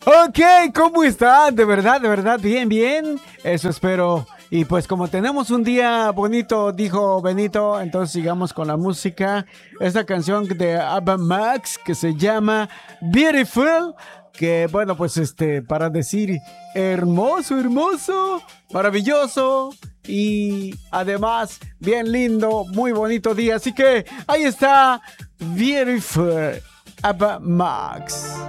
Ok, ¿cómo están? De verdad, bien, bien. Eso espero. Y pues como tenemos un día bonito, dijo Benito, entonces sigamos con la música. Esta canción de Abba Max que se llama Beautiful, que bueno, pues para decir hermoso, hermoso, maravilloso y además bien lindo, muy bonito día. Así que ahí está Beautiful Abba Max.